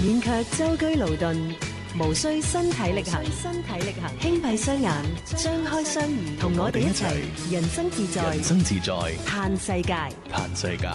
免卻舟車勞頓，無需身體力行，輕閉雙眼，張開雙耳，同我哋一齊人生自在，嘆世界。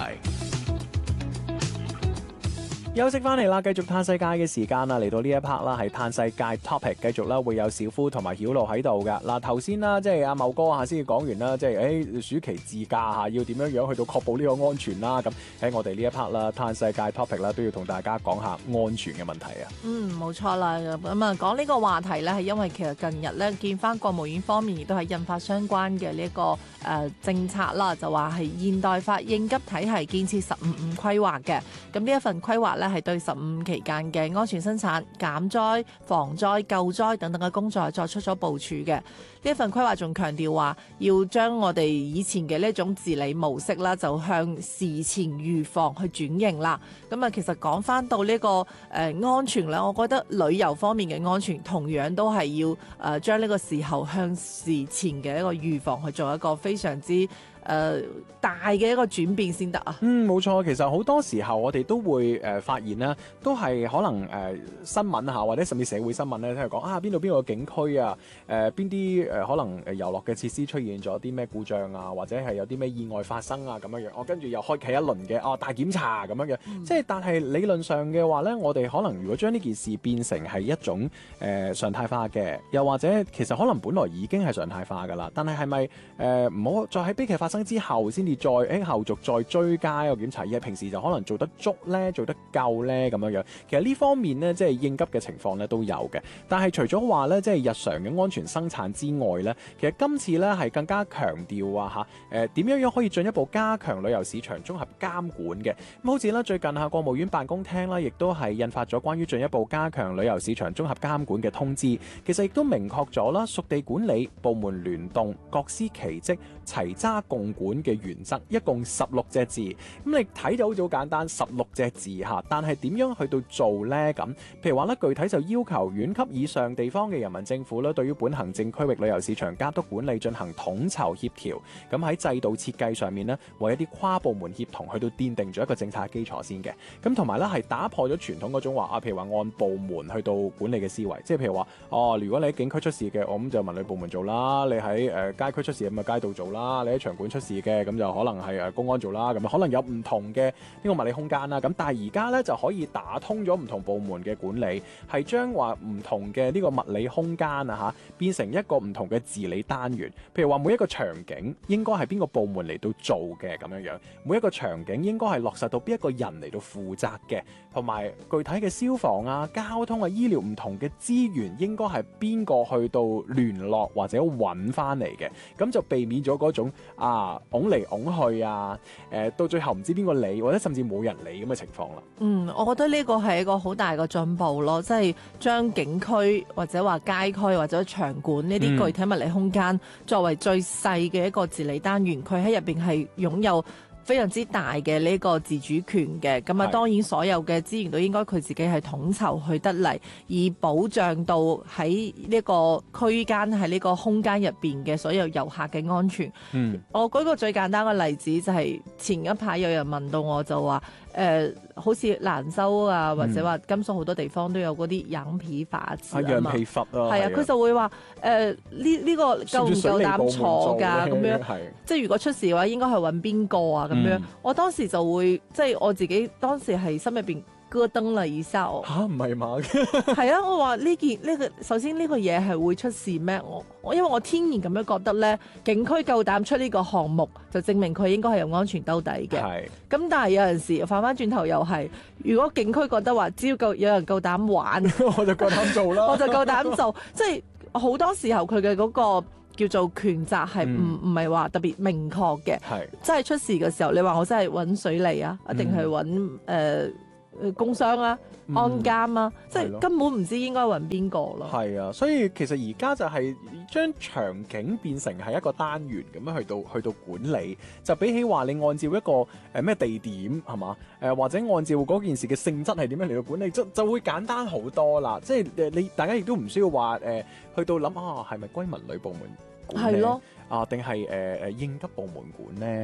休息翻嚟啦，繼續嘆世界嘅時間啦，嚟到呢一 part 啦，係嘆世界 topic， 繼續啦，會有小夫同埋曉露喺度噶。嗱，頭先啦，即係阿茂哥下先講完啦，即係暑期自駕下要點樣樣去到確保呢個安全啦。咁喺我哋呢一 part 啦，嘆世界 topic 啦，都要同大家講下安全嘅問題啊。 冇錯啦。咁啊，講呢個話題咧，係因為其實近日咧見翻國務院方面亦都係印發相關嘅呢一個政策啦，就話係現代化應急體系建設15規劃嘅。咁呢一份規劃咧，係對15期間嘅安全生產、減災、防災、救災等等嘅工作係作出咗部署嘅。呢一份規劃仲強調話，要將我哋以前嘅呢種治理模式啦，就向事前預防去轉型啦。咁啊，其實講翻到呢個安全咧，我覺得旅遊方面嘅安全同樣都係要將呢個時候向事前嘅一個預防去做一個非常之大嘅一個轉變先得啊。 冇錯，其實好多時候我哋都會發現啦，都係可能新聞嚇，或者甚至社會新聞咧，都係講啊邊個景區啊，邊啲可能遊樂嘅設施出現咗啲咩故障啊，或者係有啲咩意外發生啊咁樣樣，我跟住又開啟一輪嘅大檢查咁樣樣。即係但係理論上嘅話咧，我哋可能如果將呢件事變成係一種常態化嘅，又或者其實可能本來已經係常態化㗎啦，但係係咪唔好再喺悲劇發生之後先至再後續再追加個檢查，而係平時就可能做得足咧，做得夠咧咁樣樣。其實呢方面咧，即係應急嘅情況咧都有嘅。但係除咗話咧，即係日常嘅安全生產之外咧，其實今次咧係更加強調啊點樣可以進一步加強旅遊市場綜合監管嘅。咁好似咧最近國務院辦公廳啦，亦都係印發咗關於進一步加強旅遊市場綜合監管嘅通知。其實亦都明確咗啦，屬地管理、部門聯動、各司其職、齊揸共管嘅原則，一共16隻字。咁你睇就好似好簡單，16隻字嚇，但係點樣去到做呢？咁譬如話咧，具體就要求縣級以上地方嘅人民政府咧，對於本行政區域旅遊市場監督管理進行統籌協調。咁喺制度設計上面呢，為一啲跨部門協同去到奠定咗一個政策基礎先嘅。咁同埋咧係打破咗傳統嗰種話譬如話按部門去到管理嘅思維，即係譬如話如果你喺景區出事嘅，我咁就文旅部門做啦；你喺街區出事咁啊街道做啦；你喺場館出事嘅，咁就可能係公安做啦。咁可能有唔同嘅呢個物理空間啦。咁但係而家咧就可以打通咗唔同部門嘅管理，係將話唔同嘅呢個物理空間變成一個唔同嘅治理單元。譬如話每一個場景應該係邊個部門嚟到做嘅咁樣樣，每一個場景應該係落實到邊一個人嚟到負責嘅，同埋具體嘅消防交通醫療唔同嘅資源應該係邊個去到聯絡或者揾翻嚟嘅，咁就避免咗嗰種拱嚟拱去到最後唔知邊個理，或者甚至冇人理咁嘅情況啦。 我覺得呢個係一個好大嘅進步咯，即係將景區或者話街區或者場館呢啲具體物理空間作為最細嘅一個治理單元，佢喺入邊係擁有非常之大嘅呢個自主權嘅。咁當然所有嘅資源都應該佢自己係統籌去得嚟，以保障到喺呢個區間喺呢個空間入邊嘅所有遊客嘅安全。我舉個最簡單嘅例子就係前一排有人問到我就話好似蘭州或者話甘肅好多地方都有嗰啲羊皮筏子羊皮筏佢就會話呢個夠唔夠膽坐㗎咁樣，即係如果出事嘅話應該係揾邊個咁樣。我當時就會即係我自己當時係心入邊咯噔啦一下， 唔係嘛？ 係啊，我話呢個首先呢個嘢係會出事咩？我因為我天然咁樣覺得咧，景區夠膽出呢個項目，就證明佢應該係有安全兜底嘅。咁但係有陣時反翻轉頭又係，如果景區覺得話只要有人夠膽玩， 我就夠膽做啦， 我就夠膽做。即係好多時候佢嘅嗰個叫做權責係唔係話特別明確嘅。真係出事嘅時候，你話我真係揾水利一定係揾工商安監即係根本唔知應該揾邊個咯。 係啊，所以其實而家就係將場景變成係一個單元咁樣去到管理，就比起話你按照一個咩地點係嘛或者按照嗰件事嘅性質係點樣嚟到管理，就會簡單好多啦。即係你大家亦都唔需要話去到諗係咪歸文旅部門管理？係咯。定係應急部門管呢？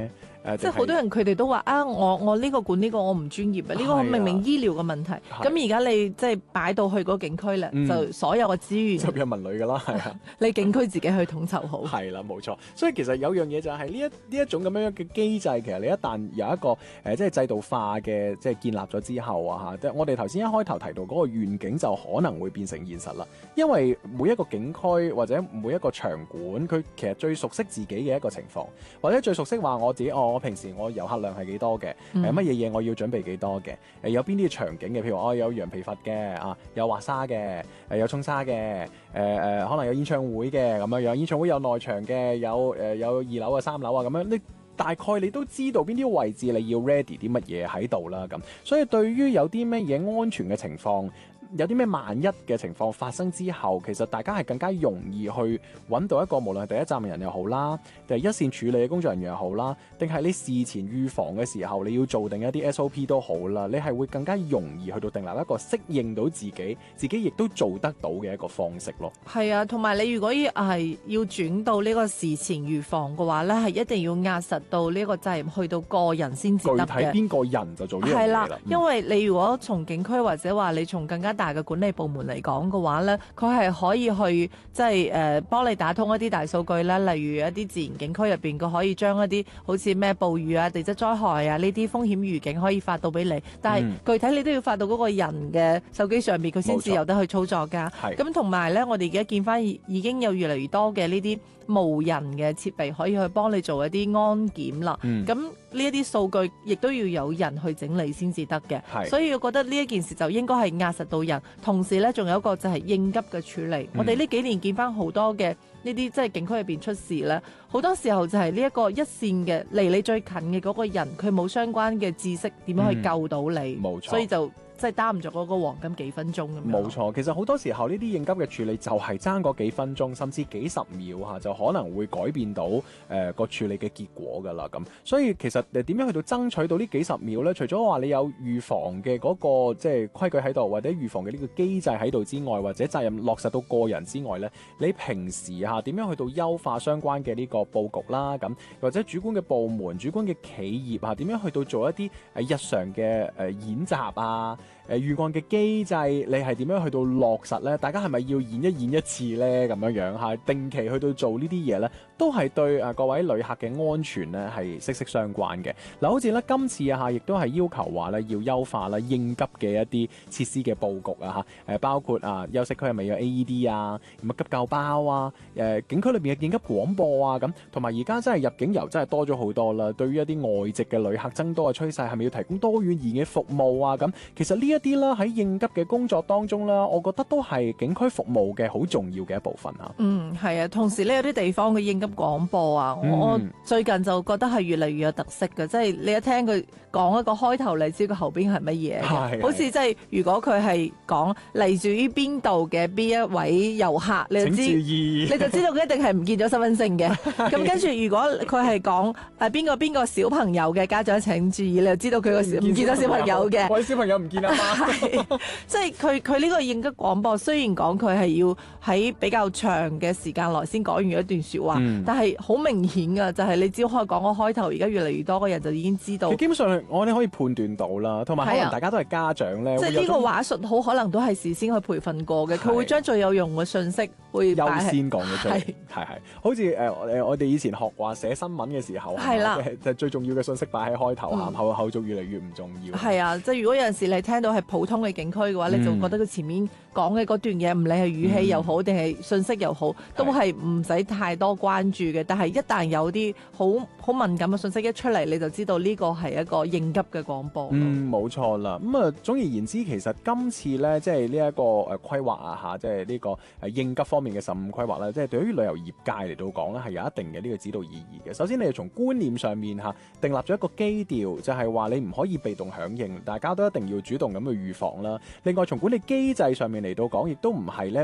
即係好多人佢哋都話啊，我呢個管呢個我唔專業啊，呢個明明醫療嘅問題，咁而家你即係擺到去嗰個景區咧，就所有嘅資源就有文旅㗎啦，係啊， 你景區自己去統籌好。 係啦，冇錯。所以其實有樣嘢就係呢一種咁樣嘅機制，其實你一旦有一個即係制度化嘅即係建立咗之後啊嚇，我哋頭先一開頭提到嗰個願景就可能會變成現實啦。因為每一個景區或者每一個場館，佢其實最熟悉自己嘅一個情況，或者最熟悉話我自己我平時我遊客量係幾多嘅，乜嘢嘢我要準備幾多嘅，有邊啲場景嘅，譬如我有羊皮筏嘅啊，有滑沙嘅，有沖沙嘅，可能有演唱會嘅咁樣樣，演唱會有內場嘅，有2樓啊、3樓啊咁樣，你大概你都知道邊啲位置你要 ready 啲乜嘢喺度啦咁，所以對於有啲乜嘢安全嘅情況，有啲咩萬一嘅情況發生之後，其實大家係更加容易去揾到一個無論係第一站嘅人又好啦，定係一線處理嘅工作人員又好啦，定係你事前預防嘅時候你要做定一啲 SOP 都好啦，你係會更加容易去到訂立一個適應到自己亦都做得到嘅一個方式咯。係啊，同埋你如果要轉到呢個事前預防嘅話呢，係一定要壓實到呢個責任去到個人先至得嘅。具體邊個人就做呢樣嘢啦。因為你如果從景區或者話你從更加大嘅管理部門嚟講嘅話咧，佢係可以去即係幫你打通一啲大數據啦，例如一啲自然景區入邊，佢可以將一啲好似咩暴雨啊、地質災害啊呢啲風險預警可以發到俾你，但係具體你都要發到嗰個人嘅手機上邊，佢先至有得去操作㗎。咁同埋咧，我哋而家見翻已經有越嚟越多嘅呢啲無人嘅設備可以去幫你做一啲安檢啦。咁呢一啲數據亦都要有人去整理先至得嘅。所以我覺得呢一件事就應該係壓實到人，同時咧仲有一個就係應急嘅處理。我哋呢幾年見翻好多嘅呢啲即係景區入邊出事咧，好多時候就係呢一個一線嘅離你最近嘅嗰個人，佢冇相關嘅知識點樣去救到你。冇錯。所以就即係耽誤咗嗰個黃金幾分鐘咁樣。冇錯，其實好多時候呢啲應急嘅處理就係爭嗰幾分鐘，甚至幾十秒嚇，就可能會改變到個處理嘅結果㗎啦。咁所以其實點樣去到爭取到呢幾十秒呢？除咗話你有預防嘅嗰個即係規矩喺度，或者預防嘅呢個機制喺度之外，或者責任落實到個人之外呢，你平時嚇點樣去到優化相關嘅呢個佈局啦？咁或者主管嘅部門、主管嘅企業嚇點樣去到做一啲日常嘅演習啊？預案嘅機制，你係點樣去到落實呢？大家係咪要演一次呢？咁樣樣嚇，定期去到做呢啲嘢呢，都係對各位旅客嘅安全呢係息息相關嘅。嗱，好似咧今次啊嚇，亦都係要求話咧要優化啦應急嘅一啲設施嘅佈局啊嚇，包括休息區係咪有 AED 啊，咁啊急救包啊，景區裏邊嘅應急廣播啊咁，同埋而家真係入境遊真係多咗好多啦。對於一啲外籍嘅旅客增多嘅趨勢，係咪要提供多語言嘅服務啊？咁其實呢一啲啦喺應急嘅工作當中啦，我覺得都係景區服務嘅好重要嘅一部分啊。係啊，同時呢有啲地方嘅應急廣播啊，我最近就覺得係越嚟越有特色嘅，即係你一聽佢講一個開頭，你知佢後邊係乜嘢，好似即係如果佢係講嚟自於邊度嘅邊一位遊客，你就知道佢一定係唔見咗身份證嘅。咁跟住如果佢係講邊個小朋友嘅家長請注意，你就知道佢個唔見咗小朋友嘅。喂，小朋友唔見啊嘛。即係佢呢個應急廣播，雖然講佢係要喺比較長嘅時間內先講完一段説話，但係好明顯㗎，就係你只要可以講個開頭，而家越嚟越多嘅人就已經知道。基本上我哋可以判斷到啦，同埋可能大家都係家長咧，即係呢個話術好可能都係事先去培訓過嘅，佢會將最有用嘅信息會優先講咗出嚟。係好似我哋以前學話寫新聞嘅時候，係啦，就最重要嘅信息擺喺開頭，後續越嚟越唔重要。係啊，即係如果有陣時你聽到係普通嘅景區嘅話，你就覺得佢前面講嘅嗰段嘢，唔理係語氣又好定係信息又好，都係唔使太多關注嘅。但係一旦有啲好敏感嘅信息一出嚟，你就知道呢個係一個應急嘅廣播。冇錯啦。總而言之，其實今次咧，即係呢一個規劃啊嚇，即係呢個應急方面嘅15規劃咧，即係對於旅遊業界嚟到講咧，係有一定嘅呢個指導意義嘅。首先，你係從觀念上面嚇訂立咗一個基調，就係話你唔可以被動響應，大家都一定要主動咁去預防啦。另外，從管理機制上面嚟到講，亦都唔係咧